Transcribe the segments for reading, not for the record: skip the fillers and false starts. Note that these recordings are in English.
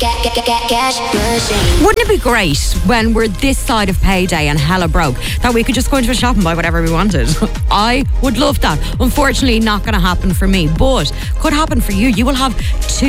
Cash machine. Wouldn't it be great when we're this side of payday and hella broke that we could just go into a shop and buy whatever we wanted? I would love that. Unfortunately, not going to happen for me, but could happen for you. You will have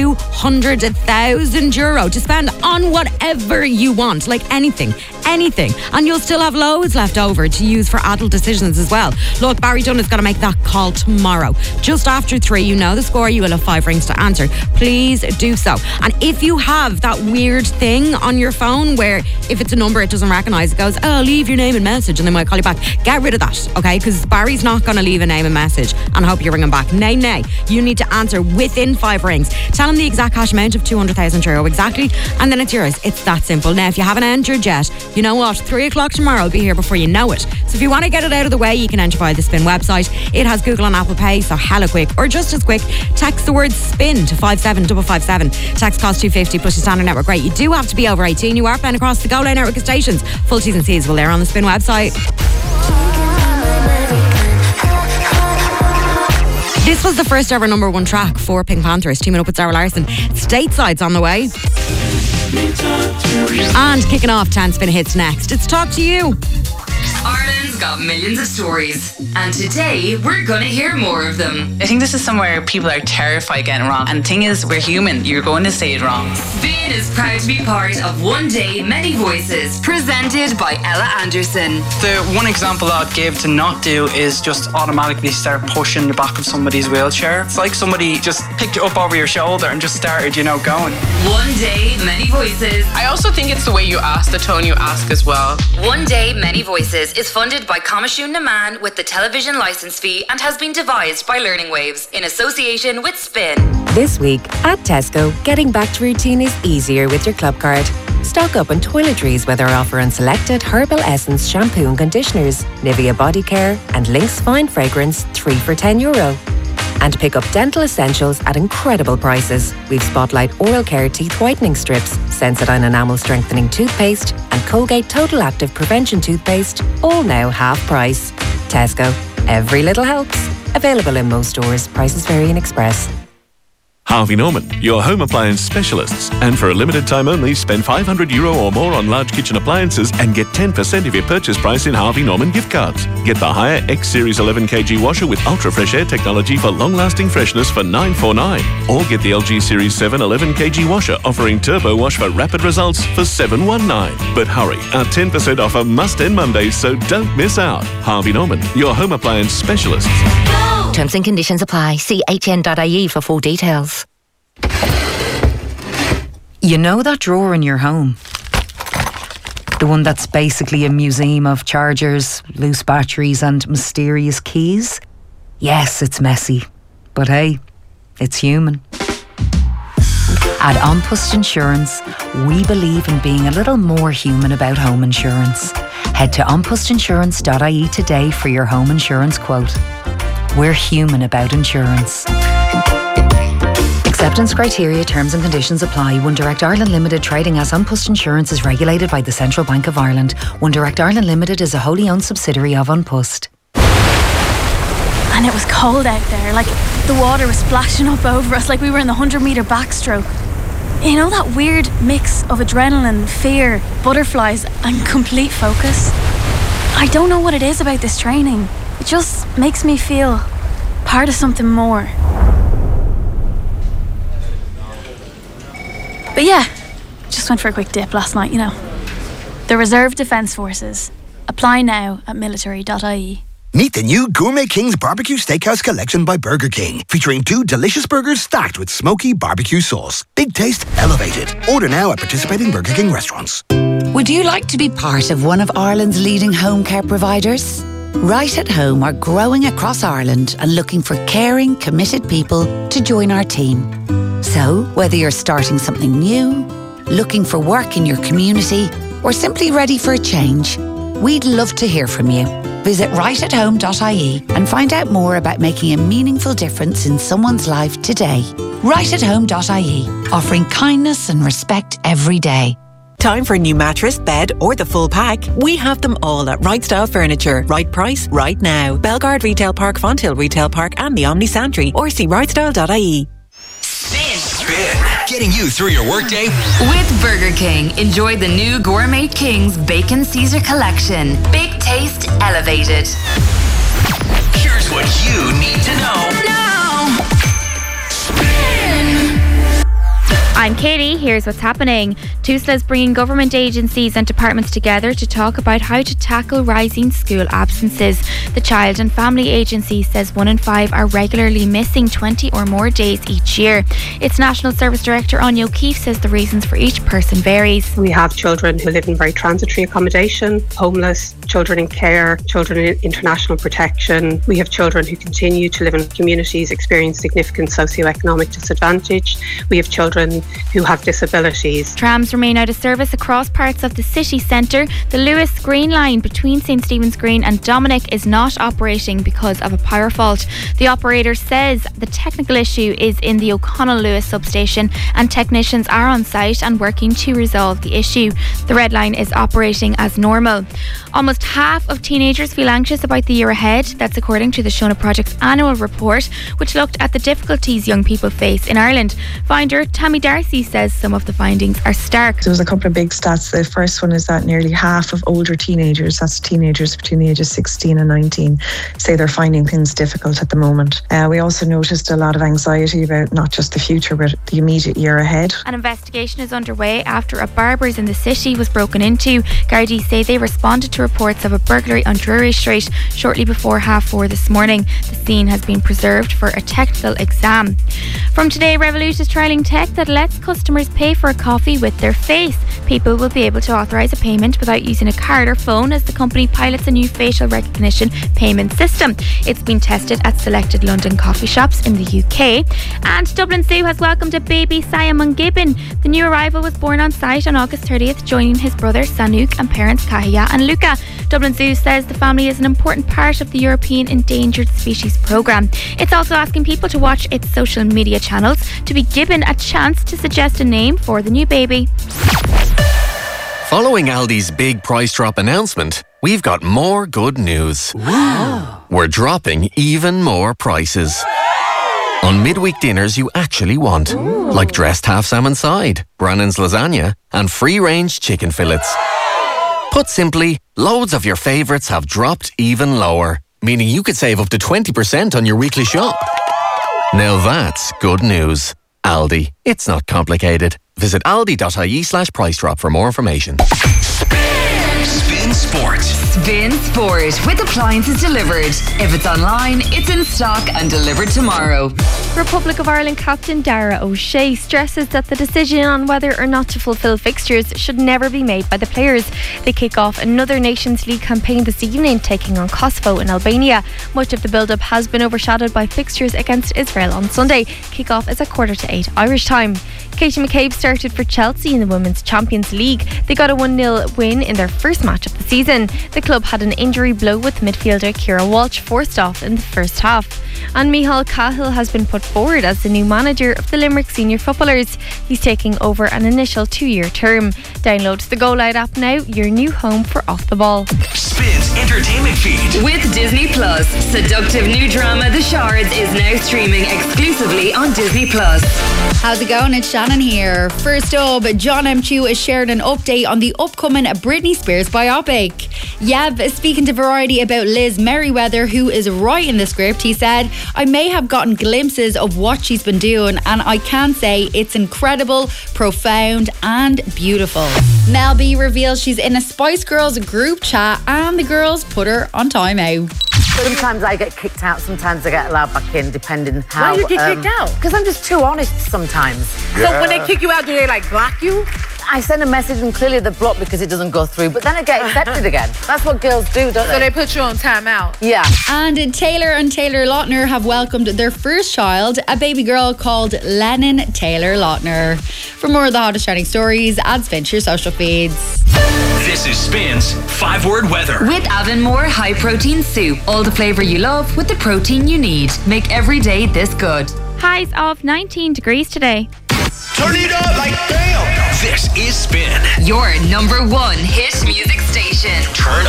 €200,000 to spend on whatever you want, like anything, and you'll still have loads left over to use for adult decisions as well. Look, Barry Dunn is going to make that call tomorrow, just after 3. You know the score. You will have 5 rings to answer. Please do so. And if you have that weird thing on your phone where if it's a number it doesn't recognise, it goes, oh, leave your name and message and they might call you back, get rid of that, okay? Because Barry's not going to leave a name and message and hope you ring him back. Nay, you need to answer within 5 rings. Tell him the exact cash amount of €200,000 exactly, and then it's yours. It's that simple. Now, if you haven't entered yet, you know what? 3 o'clock tomorrow will be here before you know it. So if you want to get it out of the way, you can enter via the Spin website. It has Google and Apple Pay, so hella quick, or just as quick, text the word SPIN to 57557. Text costs $2.50 plus your standard network rate. You do have to be over 18. You are playing across the Go Line network of stations. Full T's and C's will air on the Spin website. This was the first ever number 1 track for Pink Panthers, teaming up with Zara Larsson. Stateside's on the way. And kicking off 10 Spin Hits next. It's Talk to You. Ireland's got millions of stories, and today we're gonna hear more of them. I think this is somewhere people are terrified getting wrong, and the thing is, we're human. You're going to say it wrong. Spin is proud to be part of One Day Many Voices, presented by Ella Anderson. The one example I'd give to not do is just automatically start pushing the back of somebody's wheelchair. It's like somebody just picked you up over your shoulder and just started, going. One Day Many Voices. I also think it's the way you ask, the tone you ask as well. One Day Many Voices is funded by Coimisiún na Man with the television licence fee and has been devised by Learning Waves in association with Spin. This week at Tesco, getting back to routine is easier with your club card. Stock up on toiletries with our offer on selected Herbal Essence shampoo and conditioners, Nivea body care and Lynx fine fragrance, 3 for €10. And pick up dental essentials at incredible prices. We've Spotlight oral care teeth whitening strips, Sensodyne enamel strengthening toothpaste and Colgate Total Active Prevention toothpaste, all now half price. Tesco. Every little helps. Available in most stores. Prices vary in Express. Harvey Norman, your home appliance specialists. And for a limited time only, spend €500 or more on large kitchen appliances and get 10% of your purchase price in Harvey Norman gift cards. Get the Haier X Series 11kg washer with ultra fresh air technology for long-lasting freshness for $949. Or get the LG Series 7 11kg washer offering turbo wash for rapid results for $719. But hurry, our 10% offer must end Monday, so don't miss out. Harvey Norman, your home appliance specialists. Terms and conditions apply. See hn.ie for full details. You know that drawer in your home? The one that's basically a museum of chargers, loose batteries and mysterious keys? Yes, it's messy. But hey, it's human. At An Post Insurance, we believe in being a little more human about home insurance. Head to onpostinsurance.ie today for your home insurance quote. We're human about insurance. Acceptance criteria, terms and conditions apply. One Direct Ireland Limited trading as An Post Insurance is regulated by the Central Bank of Ireland. One Direct Ireland Limited is a wholly owned subsidiary of An Post. And it was cold out there, like the water was splashing up over us like we were in the 100-metre backstroke. You know, that weird mix of adrenaline, fear, butterflies and complete focus? I don't know what it is about this training. It just makes me feel part of something more. But yeah, just went for a quick dip last night, The Reserve Defence Forces. Apply now at military.ie. Meet the new Gourmet King's Barbecue Steakhouse Collection by Burger King, featuring 2 delicious burgers stacked with smoky barbecue sauce. Big taste, elevated. Order now at participating Burger King restaurants. Would you like to be part of one of Ireland's leading home care providers? Right at Home are growing across Ireland and looking for caring, committed people to join our team. So, whether you're starting something new, looking for work in your community, or simply ready for a change, we'd love to hear from you. Visit rightathome.ie and find out more about making a meaningful difference in someone's life today. Rightathome.ie, offering kindness and respect every day. Time for a new mattress, bed or the full pack? We have them all at Right Style Furniture. Right price, right now. Belgard Retail Park, Fonthill Retail Park and the Omni Santry, or see rightstyle.ie. Spin. Spin. getting you through your workday. With Burger King, enjoy the new Gourmet King's Bacon Caesar Collection. Big taste elevated. Here's what you need to know. I'm Katie. Here's what's happening. TUSLA is bringing government agencies and departments together to talk about how to tackle rising school absences. The Child and Family Agency says 1 in 5 are regularly missing 20 or more days each year. Its National Service Director, Anya O'Keefe, says the reasons for each person varies. We have children who live in very transitory accommodation, homeless, children in care, children in international protection. We have children who continue to live in communities experiencing significant socioeconomic disadvantage. We have children who have disabilities. Trams remain out of service across parts of the city centre. The Lewis Green Line between St Stephen's Green and Dominic is not operating because of a power fault. The operator says the technical issue is in the O'Connell Lewis substation and technicians are on site and working to resolve the issue. The Red Line is operating as normal. Almost half of teenagers feel anxious about the year ahead. That's according to the Shona Project's annual report, which looked at the difficulties young people face in Ireland. Finder Tammy Darcy says some of the findings are stark. There was a couple of big stats. The first one is that nearly half of older teenagers, that's teenagers between the ages 16 and 19, say they're finding things difficult at the moment. We also noticed a lot of anxiety about not just the future but the immediate year ahead. An investigation is underway after a Barbers in the city was broken into. Gardaí say they responded to reports of a burglary on Drury Street shortly before 4:30 this morning. The scene has been preserved for a technical exam. From today, Revolut is trialling tech that lets customers pay for a coffee with their face. People will be able to authorise a payment without using a card or phone as the company pilots a new facial recognition payment system. It's been tested at selected London coffee shops in the UK. And Dublin Zoo has welcomed a baby Simon Gibbon. The new arrival was born on site on August 30th, joining his brother Sanook and parents Kahia and Luca. Dublin Zoo says the family is an important part of the European Endangered Species Programme. It's also asking people to watch its social media channels to be given a chance to suggest a name for the new baby. Following Aldi's big price drop announcement, we've got more good news. Wow. We're dropping even more prices. On midweek dinners you actually want. Ooh. Like dressed half salmon side, Brannan's lasagna, and free-range chicken fillets. Put simply, loads of your favourites have dropped even lower, meaning you could save up to 20% on your weekly shop. Now that's good news. Aldi. It's not complicated. Visit aldi.ie/price drop for more information. Spin Sport. Spin Sport with appliances delivered. If it's online, it's in stock and delivered tomorrow. Republic of Ireland captain Dara O'Shea stresses that the decision on whether or not to fulfil fixtures should never be made by the players. They kick off another Nations League campaign this evening, taking on Kosovo in Albania. Much of the build-up has been overshadowed by fixtures against Israel on Sunday. Kick-off is at 8:45 Irish time. Katie McCabe started for Chelsea in the Women's Champions League. They got a 1-0 win in their first match of the season. The club had an injury blow with midfielder Kira Walsh forced off in the first half. And Micheál Cahill has been put forward as the new manager of the Limerick Senior Footballers. He's taking over an initial 2-year term. Download the Go Loud app now, your new home for Off the Ball. Spins entertainment feed. With Disney Plus, seductive new drama The Shards is now streaming exclusively on Disney Plus. How's it going? It's Shannon here. First up, John M. Chu has shared an update on the upcoming Britney Spears biopic. Yeb, speaking to Variety about Liz Merriweather, who is writing the script, he said, I may have gotten glimpses of what she's been doing and I can say it's incredible, profound and beautiful. Mel B reveals she's in a Spice Girls group chat and the girls put her on timeout. Sometimes I get kicked out, sometimes I get allowed back in, depending how... Why do you get kicked out? Because I'm just too honest sometimes. Yeah. So when they kick you out, do they like block you? I send a message and clearly they're blocked because it doesn't go through, but then I get accepted again. That's what girls do, don't they? So they put you on timeout? Yeah. And Taylor Lautner have welcomed their first child, a baby girl called Lennon Taylor Lautner. For more of the hottest trending stories, add Spin to your social feeds. This is Spin's 5-word weather. With Avonmore High Protein Soup. All the flavour you love with the protein you need. Make every day this good. Highs of 19 degrees today. Turn it up like damn. This is Spin. Your number one hit music station. Turn up.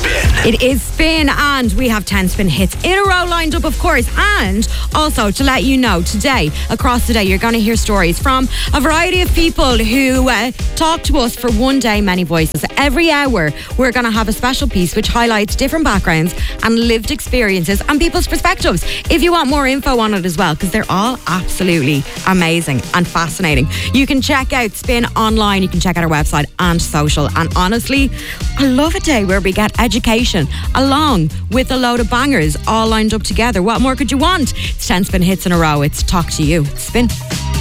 Spin. It is Spin, and we have 10 Spin hits in a row lined up, of course. And also to let you know, today, across the day, you're going to hear stories from a variety of people who talk to us for one day, many voices. Every hour, we're going to have a special piece which highlights different backgrounds and lived experiences and people's perspectives. If you want more info on it as well, because they're all absolutely amazing and fascinating, you can check out Spin online. You can check out our website and social. And honestly, I love a day where we get education along with a load of bangers all lined up together. What more could you want? It's 10 Spin hits in a row. It's Talk to You. Spin.